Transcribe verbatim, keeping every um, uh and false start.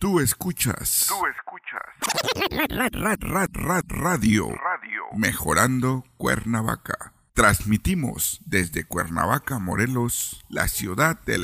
Tú escuchas. Tú escuchas. Rad, rad, rad, rad, radio. Radio. Mejorando Cuernavaca. Transmitimos desde Cuernavaca, Morelos, la ciudad de la